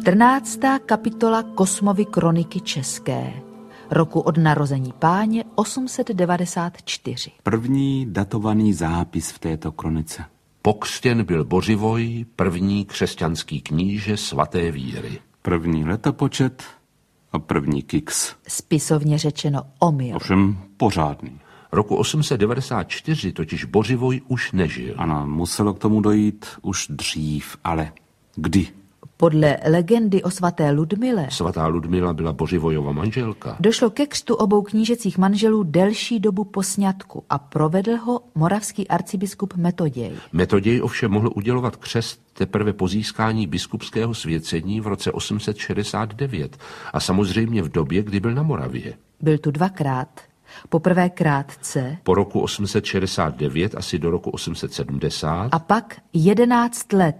14. kapitola Kosmovy kroniky české, roku od narození Páně 894. První datovaný zápis v této kronice. Pokřtěn byl Bořivoj, první křesťanský kníže svaté víry. První letopočet a první kiks. Spisovně řečeno omyl. Ovšem pořádný. Roku 894 totiž Bořivoj už nežil. Ano, muselo k tomu dojít už dřív, ale kdy? Podle legendy o svaté Ludmile Svatá Ludmila byla Bořivojova manželka. došlo ke křtu obou knížecích manželů delší dobu po sňatku a provedl ho moravský arcibiskup Metoděj. Metoděj ovšem mohl udělovat křest teprve po získání biskupského svěcení v roce 869 a samozřejmě v době, kdy byl na Moravě. Byl tu dvakrát. Poprvé krátce Po roku 869 asi do roku 870 a pak 11 let.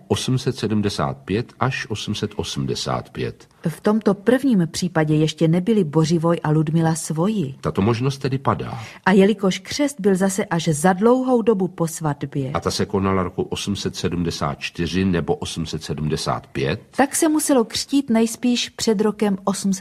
875 až 885. V tomto prvním případě ještě nebyli Bořivoj a Ludmila svoji. Tato možnost tedy padá. A jelikož křest byl zase až za dlouhou dobu po svatbě, A ta se konala roku 874 nebo 875. tak se muselo křtít nejspíš před rokem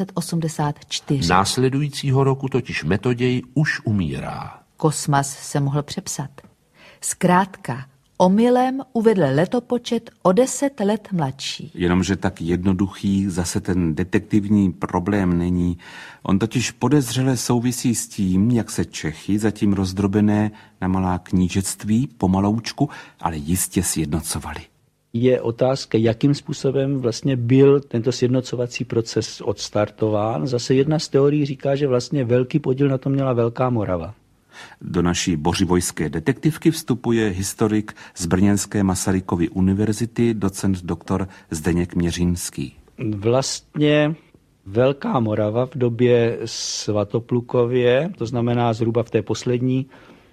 884. Následujícího roku totiž Metoděj už umírá. Kosmas se mohl přepsat. Zkrátka, omylem uvedl letopočet o 10 let mladší. Jenomže tak jednoduchý zase ten detektivní problém není. On totiž podezřele souvisí s tím, jak se Čechy, zatím rozdrobené na malá knížectví, pomaloučku, ale jistě sjednocovali. Je otázka, jakým způsobem vlastně byl tento sjednocovací proces odstartován. Zase jedna z teorií říká, že vlastně velký podíl na tom měla Velká Morava. Do naší bořivojské detektivky vstupuje historik z brněnské Masarykovy univerzity, docent doktor Zdeněk Měřínský. Vlastně Velká Morava v době Svatoplukově, to znamená zhruba v té poslední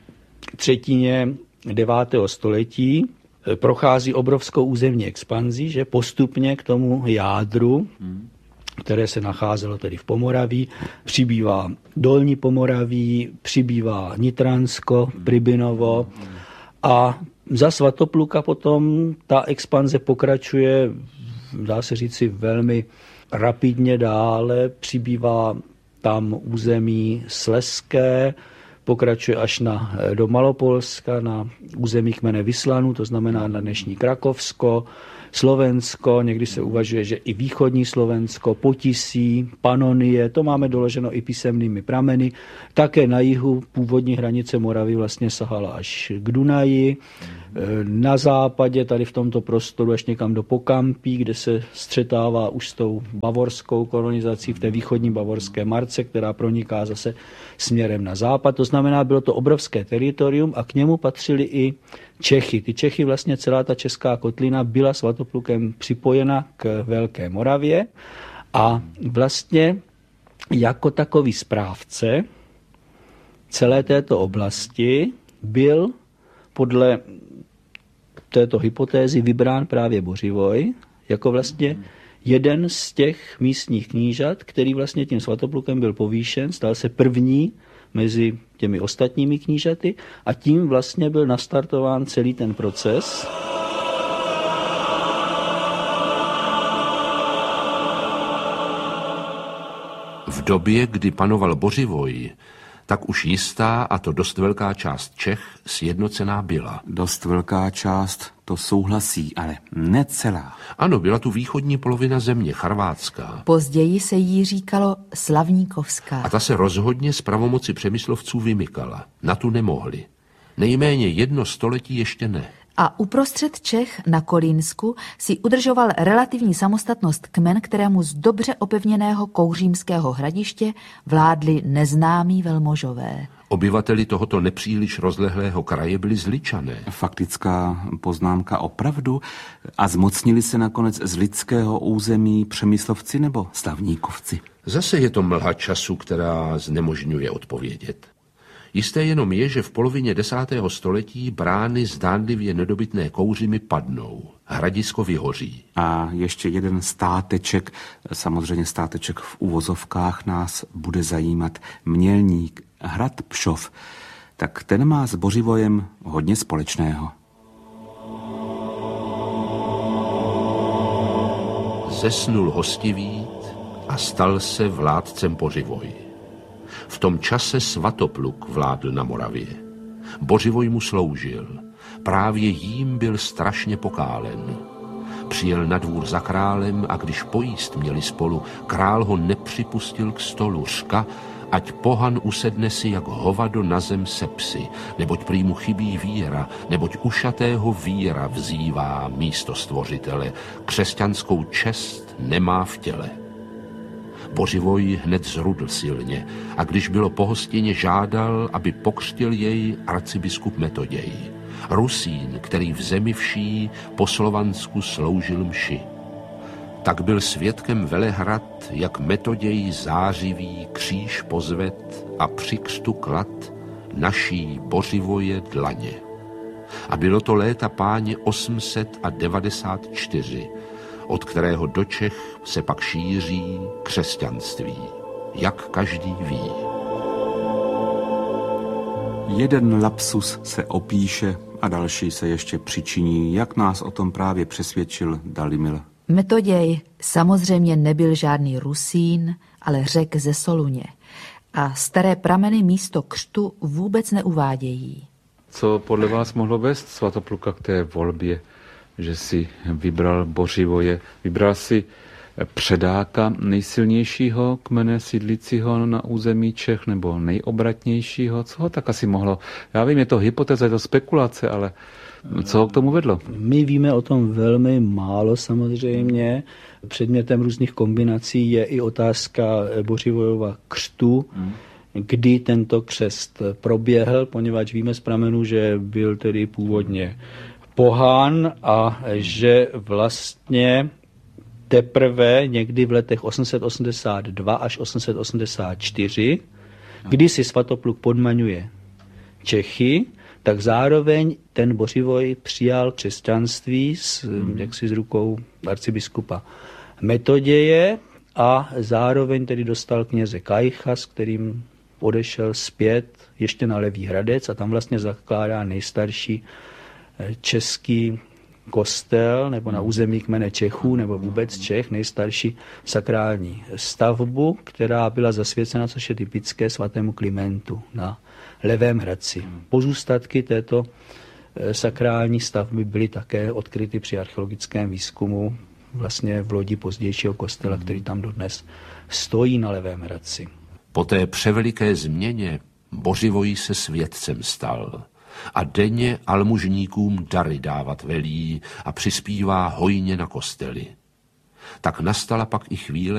třetině 9. století, prochází obrovskou územní expanzí, že postupně k tomu jádru, které se nacházelo tedy v Pomoraví, přibývá Dolní Pomoraví, přibývá Nitransko, Pribinovo a za Svatopluka potom ta expanze pokračuje, dá se říci, velmi rapidně dále, přibývá tam území Slezské, pokračuje až do Malopolska, na území kmene Vyslanů, to znamená na dnešní Krakovsko, Slovensko, někdy se uvažuje, že i východní Slovensko, Potisí, Panonie, to máme doloženo i písemnými prameny. Také na jihu původní hranice Moravy vlastně sahala až k Dunaji. Na západě, tady v tomto prostoru, až někam do Pokampí, kde se střetává už s tou bavorskou kolonizací v té východní bavorské marce, která proniká zase směrem na západ. To znamená, bylo to obrovské teritorium a k němu patřili i Čechy. Ty Čechy, vlastně celá ta česká kotlina byla Svatoplukem připojena k Velké Moravě a vlastně jako takový správce celé této oblasti byl podle této hypotézy vybrán právě Bořivoj jako vlastně jeden z těch místních knížat, který vlastně tím Svatoplukem byl povýšen, stal se první mezi těmi ostatními knížaty a tím vlastně byl nastartován celý ten proces. V době, kdy panoval Bořivoj, tak už jistá, a to dost velká část Čech, sjednocená byla. Dost velká část, to souhlasí, ale ne celá. Ano, byla tu východní polovina země, Charvátská. Později se jí říkalo Slavníkovská. A ta se rozhodně z pravomoci Přemyslovců vymykala. Na tu nemohli. Nejméně 1 století ještě ne. A uprostřed Čech na Kolínsku si udržoval relativní samostatnost kmen, kterému z dobře opevněného kouřímského hradiště vládli neznámí velmožové. Obyvateli tohoto nepříliš rozlehlého kraje byli Zličané. Faktická poznámka opravdu? A zmocnili se nakonec z lidského území Přemyslovci nebo Slavníkovci? Zase je to mlha času, která znemožňuje odpovědět. Jisté jenom je, že v polovině 10. století brány zdánlivě nedobytné Kouřimy padnou. Hradisko vyhoří. A ještě jeden státeček, samozřejmě státeček v uvozovkách, nás bude zajímat. Mělník, hrad Pšov, tak ten má s Bořivojem hodně společného. zesnul hostivít a stal se vládcem Bořivoj. V tom čase Svatopluk vládl na Moravě. Bořivoj mu sloužil. Právě jím byl strašně pokálen. Přijel na dvůr za králem a když pojíst měli spolu, král ho nepřipustil k stolu, řka, ať pohan usedne si jak hovado na zem se psy, neboť prý mu chybí víra, neboť ušatého víra vzývá místo stvořitele, křesťanskou čest nemá v těle. Bořivoj hned zrudl silně a když bylo po hostině, žádal, aby pokřtil jej arcibiskup Metoděj. Rusín, který v zemi vší po Slovansku sloužil mši. Tak byl svědkem Velehrad, jak Metoděj zářivý kříž pozved a při křtu klad naší Bořivoje dlaně. A bylo to léta páně 894, od kterého do Čech se pak šíří křesťanství, jak každý ví. Jeden lapsus se opíše a další se ještě přičiní, jak nás o tom právě přesvědčil Dalimil. Metoděj samozřejmě nebyl žádný Rusín, ale Řek ze Soluně. A staré prameny místo křtu vůbec neuvádějí. Co podle vás mohlo vést Svatopluka k té volbě, že si vybral Bořivoje? Vybral si předáka nejsilnějšího kmene sídlícího na území Čech nebo nejobratnějšího? Co ho tak asi mohlo? Já vím, je to hypotéza, je to spekulace, ale co ho k tomu vedlo? My víme o tom velmi málo samozřejmě. Předmětem různých kombinací je i otázka Bořivojova křtu, kdy tento křest proběhl, poněvadž víme z pramenů, že byl tedy původně pohán a že vlastně teprve někdy v letech 882 až 884, kdy si Svatopluk podmaňuje Čechy, tak zároveň ten Bořivoj přijal křesťanství jaksi z rukou arcibiskupa Metoděje a zároveň tedy dostal kněze Kajcha, s kterým odešel zpět ještě na Levý Hradec a tam vlastně zakládá nejstarší český kostel, nebo na území kmene Čechů, nebo vůbec Čech, nejstarší sakrální stavbu, která byla zasvěcena, což je typické, svatému Klimentu na Levém Hradci. Pozůstatky této sakrální stavby byly také odkryty při archeologickém výzkumu vlastně v lodi pozdějšího kostela, který tam dodnes stojí na Levém Hradci. Po té převeliké změně Bořivoj se světcem stal a denně almužníkům dary dávat velí a přispívá hojně na kostely. Tak nastala pak i chvíle,